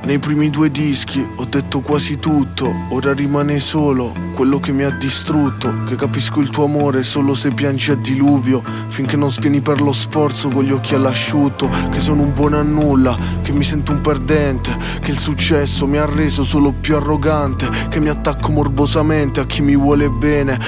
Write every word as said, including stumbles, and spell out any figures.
Nei primi due dischi ho detto quasi tutto, ora rimane solo quello che mi ha distrutto. Che capisco il tuo amore solo se piangi a diluvio, finché non spieni per lo sforzo con gli occhi all'asciutto. Che sono un buono a nulla, che mi sento un perdente, che il successo mi ha reso solo più arrogante, che mi attacco morbosamente a chi mi vuole bene,